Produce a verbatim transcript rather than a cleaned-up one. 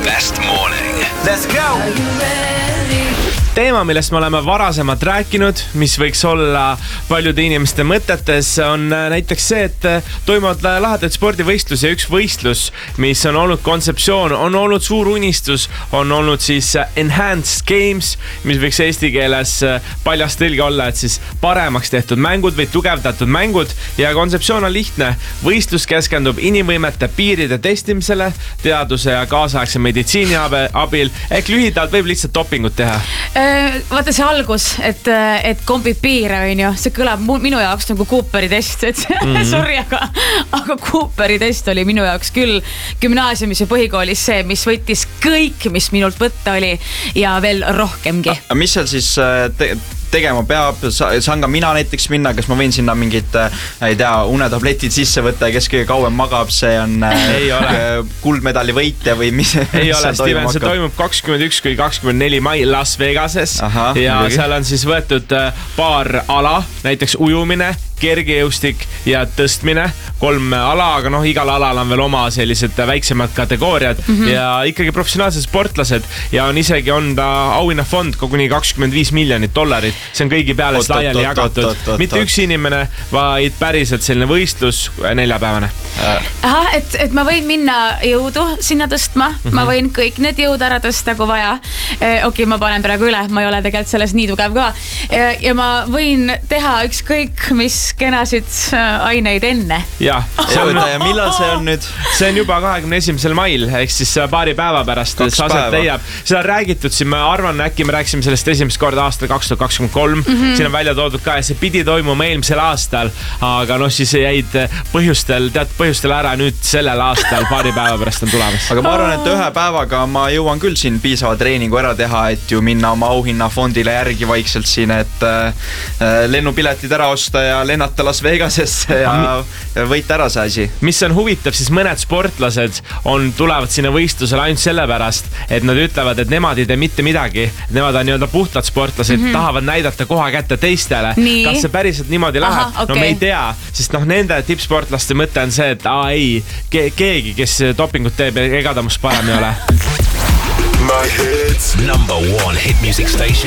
best morning. Let's go! Teema, millest me oleme varasemalt rääkinud, mis võiks olla paljude inimeste mõtetes, on näiteks see, et toimuvad lahedad spordivõistlus ja üks võistlus, mis on olnud kontseptsioon, on olnud suur unistus, on olnud siis enhanced games, mis võiks eesti keeles paljas tõlge olla, et siis paremaks tehtud mängud või tugevdatud mängud ja kontseptsioon on lihtne. Võistlus keskendub inimvõimete piiride testimisele, teaduse ja kaasaegse meditsiini abil, ehk lühidalt võib lihtsalt dopingut teha. Vaata see algus, et, et kombib piire, on ju, see kõlab minu jaoks nagu Cooperi test, et mm-hmm. sorry, aga, aga Cooperi test oli minu jaoks küll gümnaasiumis ja põhikoolis see, mis võttis kõik, mis minult võtta oli ja veel rohkemgi. Mis seal siis te tegema peab, saan ka mina näiteks minna, kas ma võin sinna mingid, ei tea, unetabletid sisse võtta ja kes kõige kauem magab, see on kuldmedali võitja või mis? Ei ole, Steven, see toimub kakskümmend üks kuni kakskümmend neli mai Las Vegases. Aha, ja midagi. Seal on siis võetud paar ala, näiteks ujumine, kergejõustik ja tõstmine, kolm ala, aga noh, igal alal on veel oma sellised väiksemad kategooriad mm-hmm. ja ikkagi professionaalsed sportlased ja on isegi on ta auhinnafond koguni kakskümmend viis miljonit dollarit. See on kõigi peale oot, laiali oot, jagatud. Oot, oot, Mitte oot. Üks inimene, vaid päriselt selline võistlus neljapäevane. Aha, et, et ma võin minna jõudu sinna tõstma, mm-hmm. ma võin kõik need jõud ära tõsta, kui vaja. Okei, okay, ma panen praegu üle, ma ei ole tegelikult selles nii tugev ka. Ja, ja ma võin teha ükskõik, mis kenasid aineid enne. Ja, see on, ja millal see on nüüd? See on juba kahekümne esimesel mail, ehk siis paari päeva pärast aset leiab. Seda on räägitud siin, ma arvan, äkki me rääksime sellest esimest korda aastal kaks tuhat kakskümmend kolm. Mm-hmm. Siin on välja toodud ka, et see pidi toimuma eelmisel aastal, aga noh, siis jäid põhjustel, tead põhjustel ära nüüd sellel aastal, paari päeva pärast on tulemas. Aga ma arvan, et ühe päevaga ma jõuan küll siin piisava treeningu ära teha, et ju minna oma auhinnafondile järgi vaikselt siin, et äh, lennupiletid ära osta ja lennata Las Vegasesse ja võita ära see asi. Mis on huvitav, siis mõned sportlased on, tulevad sinna võistlusele ainult sellepärast, et nad ütlevad, et nemad ei tee mitte midagi. Nemad on nii-öelda puhtad sportlased, mm-hmm. tahavad näidata koha kätte teistele. Nii. Kas see päriselt niimoodi läheb? Aha, okay. No me ei tea, sest noh, nende tippsportlaste mõte on see, et aa ei, ke- keegi, kes dopingut teeb, ega ta must parem ei ole. My hits. Number one hit music station.